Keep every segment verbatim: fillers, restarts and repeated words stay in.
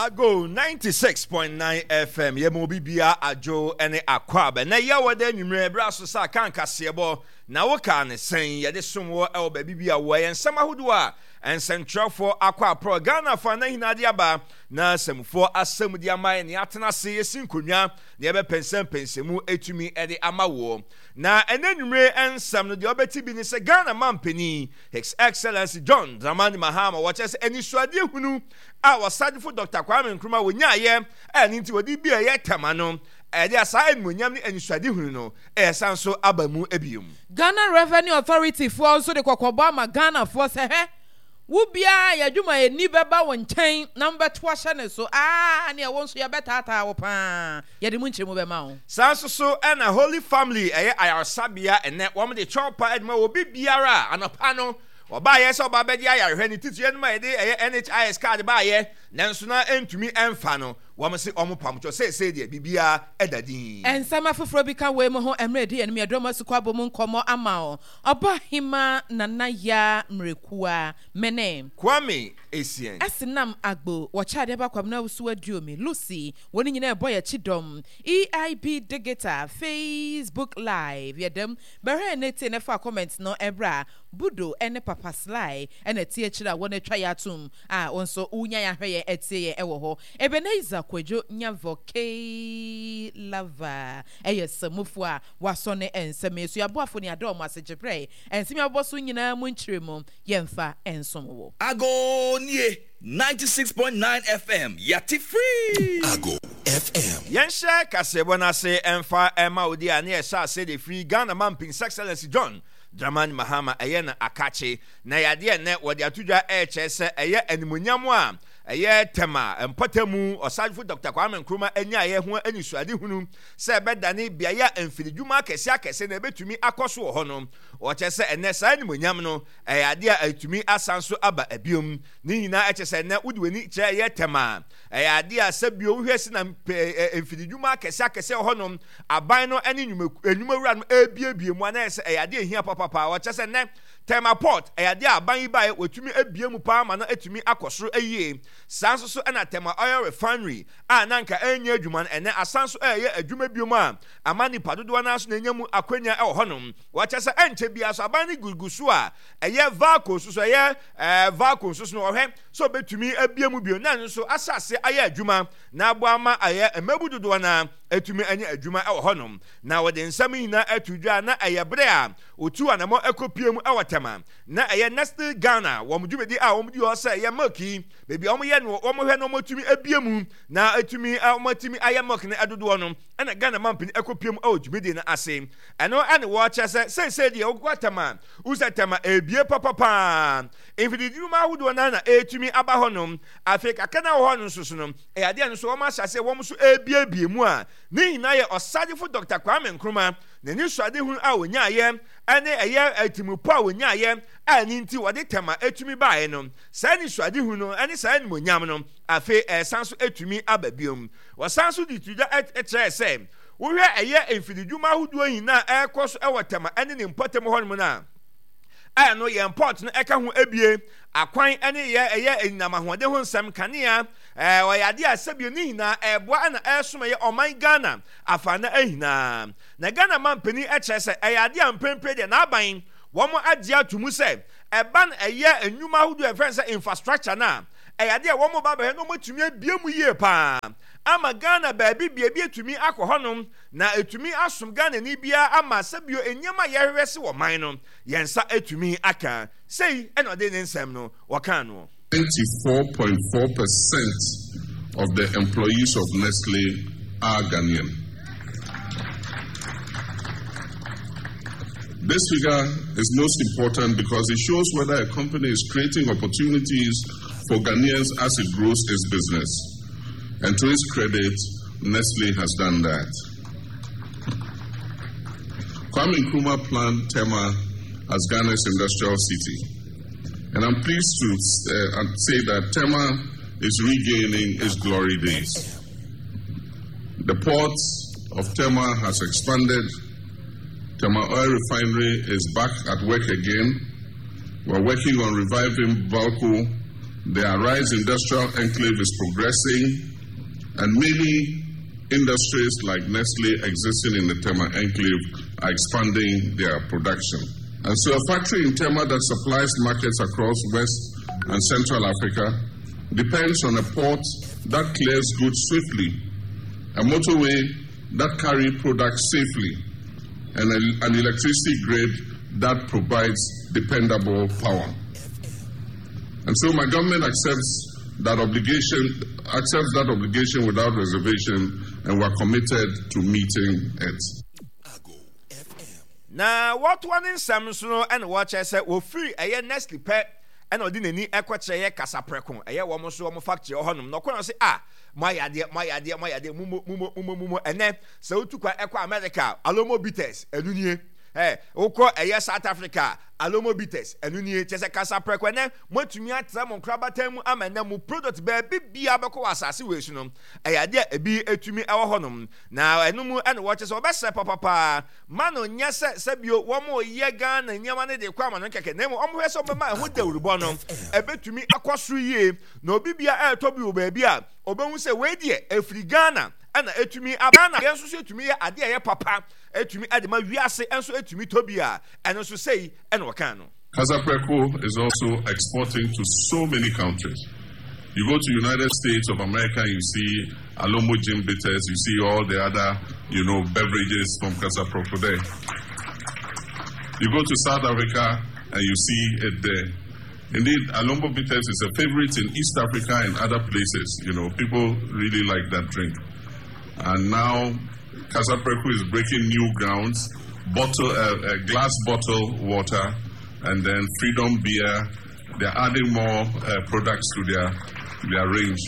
I go ninety-six point nine F M. Ye mo bibia ajo ene akwaba. Na ye wode nwumre bra so sa kan kasebo. Na wo ka ne sen ye de somwo e wo ba bibia wo ye nsama hodo a ensentrofo akwa pro Ghana fa na hinade aba na semfo asem di amaye ne atena se yesin konwa ne be pensem pensemu etumi e de amawo na enanwumre ensam no de obeti bi ni se Ghana mampani His Excellency John Dramani Mahama wo chese eni suade hunu a wasadefo Doctor Kwame Nkrumah wonya ye eni nti wodi bi ye tema no ede asa enmunyam ni eni suade hunu no e sanso abamu ebium Ghana Revenue Authority for also de kokoba ma Ghana for se he wubia ya dwuma ye ni beba wonchen number two ahye so ah ne won so ya betata wo pa ye de munche mu be ma wo sanso so and a Holy Family eye ayarosabia ene wo de chopa edma obi biara anopa no oba ye so oba be dia yarehwe ni titu enma ye de N H I S card ba ye nanso na entumi emfa no wo se omo pamcho se se de bibia edadin ensama foforo bi ka we mo ho emre de enme adoma su kwabo mu nkomo ama o oba hima nana ya mrekua mene Kwame Esien asinam agbo wo chade ba kwam na wusu aduomi Lucy woni nyina ebo ya chidom E I B Digital Facebook Live yedem behe nete ne fa comment no ebra budo ene papa sly ene tie chira wona twa ya tum a wonso unya ya hweye etie ewo ho Ebenezer Kwejo nyavo K lava eye samufu a wasone ensemesu aboafo ni adom asejebre ensemi aboso nyina mu nchiremu yemfa ensomo Ago nie ninety-six point nine F M yati free Ago F M yensha kasebo na se emfa ema odi ani e sha se de free Ghana mamping Excellency John Dramani Mahama eye na akache na yade ne wode atudwa e chese eye animonyam a eye tema empotemu osadfo Doctor Kwame Nkrumah anya ye ho anisuade hunu se bedane bia ya emfididwuma akese akese na betumi akoso wo hono o chese ene sa animonyam no eyade a atumi asanso aba abiom ni nyina echese ne udweni che ye tema eyade a sabio hwesi na emfididwuma akese akese hono aban no ene enwumawura no ebiebie mu na ese eyade ehia papa o chese ne tema port eyade aban yi bae wetumi ebiemu pa ma na etumi akosoro eyie sanso so na tema oil refinery a nanka enye adwuma ene asanso eye adwuma biom a amani padodo na so na enyamu akwanya e honom wacha se enche bia so abani gugusu a eye vaco so so eye eh vaco so so no ohwe so betumi abiemu biom na nso asase aye adwuma na aboama aye emabudodo na etumi anya adwuma e honom na wode nsam hina atudwa na eye bre a otu anamo ekopiem e watema na eye next Ghana wo mdwumedi a wo mdi ho se eye maki bebi o ye no wo hwe no motumi abiemu na atumi motumi ayamok ne adodo no na Ghana mampini ekopiem a odwumedi na ase eno ane wo chese se se de ogwatama usatama ebie papapa infididi ma hudo na na etumi aba honom Africa kana ho no nsusu no e ade ane so wo ma hyase wo so ebie biemu a ni na ye osadefo Doctor Kwame Nkrumah na ni suade hu a onya ye ane eye atimupo a onya ye ani nti wode tema etumi bae no sa ni suade hu no ane sa ni monyam no afi esanso etumi ababiom wasanso dituja etre se wo hwe eye emfididwuma hudo hina ekoso ewotema ane ni mpotem honum na aya no ye import no eka ho ebie akwan ane ye eye enamahode ho nsam kanea eh oyade asabio ni hina eboa na esoma ye oman Ghana afana ehina na Ghana mampani eche se eyade ampempre de na aban wo mo agye atumu se eban eye enwuma hudu efense infrastructure na eyade wo mo ba ba no motumi abiemu yie pa ama Ghana baabi bia bi etumi akohonom na etumi asom Ghana ni bia ama sabio enyama yehwese wo man no yensa etumi aka sei eno de nsem no wakan no ninety-four point four percent of the employees of Nestle are Ghanaian. This figure is most important because it shows whether a company is creating opportunities for Ghanaians as it grows its business. And to its credit, Nestle has done that. Kwame Nkrumah planned Tema as Ghana's industrial city. And I'm pleased to uh, say that Tema is regaining its glory days. The port of Tema has expanded. Tema Oil Refinery is back at work again. We're working on reviving Valco The Arise Industrial Enclave is progressing, and many industries like Nestle existing in the Tema Enclave are expanding their production. And so a factory in Tema that supplies markets across West and Central Africa depends on a port that clears goods swiftly, a motorway that carry products safely, and a, an electricity grid that provides dependable power. And so my government accepts that obligation, accepts that obligation without reservation, and we're committed to meeting it. Now, what one in Samson and watch I said, well, free a Nestle pet, and I didn't need equator Casaprecon, a year almost so factory or honum. No one say, ah, my idea, my idea, my idea, mumu, mumu, mumu, mumu, and then so to Equa America, Alomo Bites, and Unie. Eh, oko eye South Africa, Alomo Bites, and Uni Chesa Casa Prequene, what to me at some on Crabatem, Amanamu product baby be abaco assassination. A idea be a to me our honum. Now, I know and watches or best papa. Mano, yes, Sabio, one more year gun and Yamane de Quaman and Kaka, name on where some man who do bonum, a bit to me across three years, no bibia air tobu baby. Obon say, wait, dear, a free Ghana. And it to me, Abana, also to me, a dear papa, it to me, at my Viase, and so to me, Tobia, and also say, and Wakano. Casapreco is also exporting to so many countries. You go to United States of America, you see Alomo Jim Bitters, you see all the other, you know, beverages from Casapreco there. You go to South Africa, and you see it there. Indeed, Alomo Bitters is a favorite in East Africa and other places. You know, people really like that drink. And now, Casapreco is breaking new grounds, bottle, uh, uh, glass bottle water, and then Freedom Beer. They're adding more uh, products to their, their range.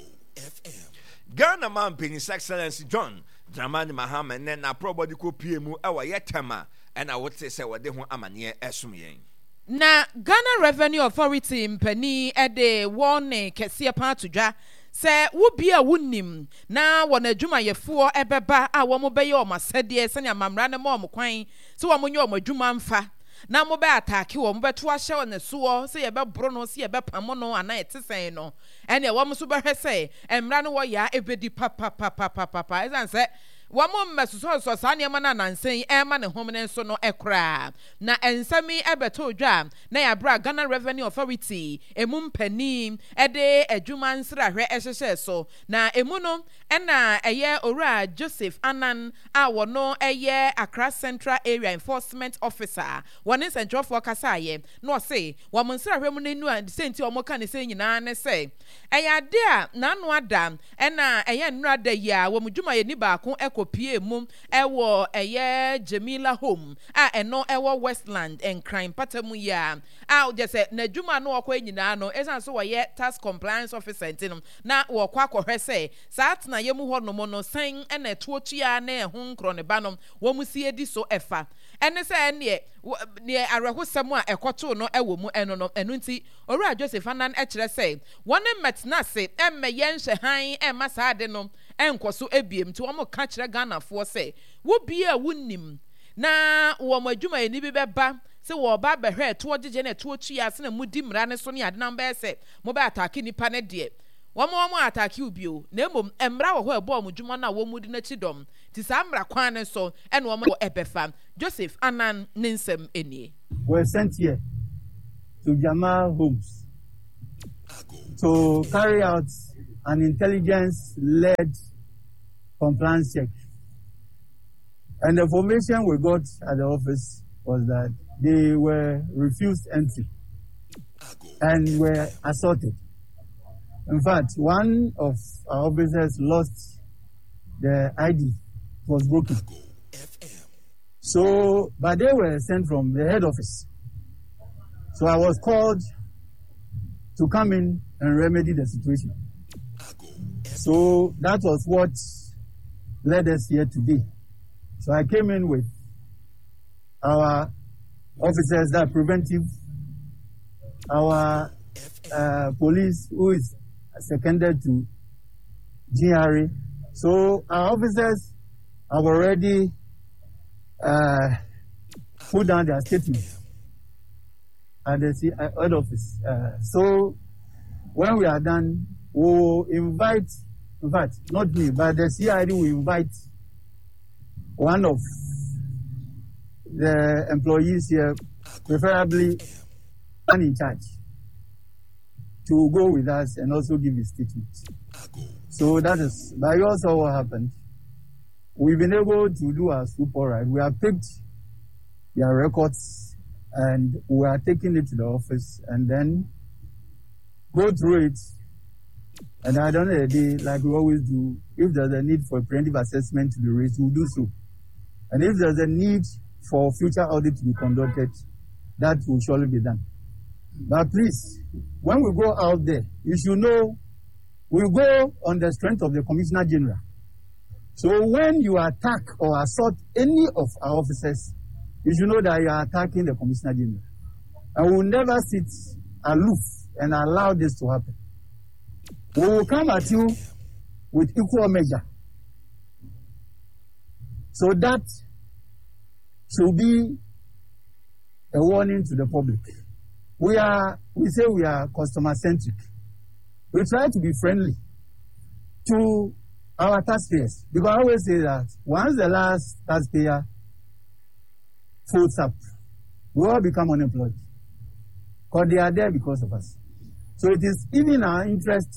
Ghana man pin His Excellency John Dramani Mahama and then a probably could P M our yetama, and I would say, what they want Amania Esumien. Na Ghana Revenue Authority mpani ede warning kesia pa tuja. Se wo bia wonim na wona adwuma yefo ebeba a wo mo beye o masede se ne amamra ne mo mo kwan se wo mo nye o adwuma mfa na mo be atake wo mo beto ahye wo ne so se ye be bro no se ye be pam no ana etesen no ene wo mo so be hwese emra no wo ya ebedi papa papa papa ezan se Wamo mesuso so sane ma na nansen e ma ne homne so no ekra na ensami ebeto dwa na ya bra Ghana Revenue Authority emu mpani ede adwuma nsra hwe ehhehye so na emu no ena eye owura Joseph Anan a wono eye Accra Central Area Enforcement Officer woni central for kasaye no say wamo nsra hwe mu nenu a senti omo ka ne sen nyina ne say eya de a na no adam ena eye nnura da ya wo mudwuma ye ni baako P M ewo eye Jamila Home a eno ewo Westland and crime patamu ya a je se na dwuma no okwa nyina no esan so ye tax compliance officer ntinum na wo kwa kohwe se sat na yemu ho no mo no san na etuotua na ehun nkro ne banom wo musie di so efa ene se ne ne arehosem a ekoto no ewo mu eno no enu nti owura Joseph Anan e kire se wone metna se emme ye nhwe han e masade no enkoso ebiem ti wo mo ka kire Ghana fo se wo bia wonim na wo mo adwuma eni bi beba se wo ba behwe to ogege na to otua se na mudi mra ne so ne ade namba se mo ba atake nipa ne de wo mo mo atake ubio na emom emra wo ho ebo mo dwuma na wo mudi na chidom ti sa mra kwan ne so ene wo mo ebefa Joseph Anan ninsem enie were sent here to Jamal Homes to carry out an intelligence-led compliance check. And the information we got at the office was that they were refused entry and were assaulted. In fact, one of our officers lost the I D, it was broken. So, but they were sent from the head office. So I was called to come in and remedy the situation. So that was what led us here today. So I came in with our officers that are preventive, our uh, police who is seconded to G R A. So our officers have already uh, put down their statement at the head office. Uh, so when we are done, we'll invite, in fact, not me, but the C I D will invite one of the employees here, preferably one in charge, to go with us and also give his statement. So that is, but also what happened. We've been able to do our super right. We have picked their records and we are taking it to the office and then go through it. And at the end of the day, like we always do, if there's a need for a preventive assessment to be raised, we'll do so. And if there's a need for future audit to be conducted, that will surely be done. But please, when we go out there, you should know we go on the strength of the Commissioner General. So when you attack or assault any of our officers, you should know that you are attacking the Commissioner General. And we will never sit aloof and allow this to happen. We will come at you with equal measure. So that should be a warning to the public. We are, we say we are customer-centric. We try to be friendly to our taxpayers. Because I always say that once the last taxpayer folds up, we all become unemployed. Because they are there because of us. So it is even our interest